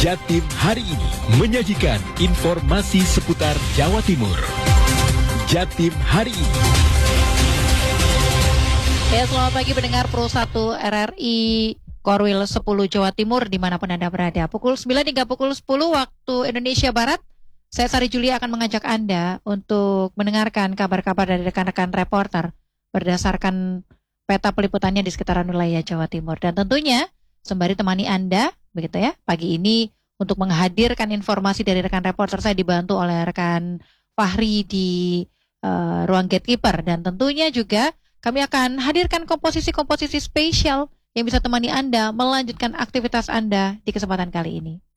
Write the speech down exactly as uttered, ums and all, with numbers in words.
Jatim hari ini menyajikan informasi seputar Jawa Timur. Jatim hari ini. Ya, selamat pagi pendengar Pro satu R R I Korwil sepuluh Jawa Timur dimanapun Anda berada. Pukul sembilan hingga pukul sepuluh waktu Indonesia Barat, saya Sari Julia akan mengajak Anda untuk mendengarkan kabar-kabar dari rekan-rekan reporter berdasarkan peta peliputannya di sekitaran wilayah Jawa Timur. Dan tentunya sembari temani Anda, begitu ya, pagi ini untuk menghadirkan informasi dari rekan reporter, saya dibantu oleh rekan Fahri di uh, ruang gatekeeper. Dan tentunya juga kami akan hadirkan komposisi-komposisi spesial yang bisa temani Anda melanjutkan aktivitas Anda di kesempatan kali ini.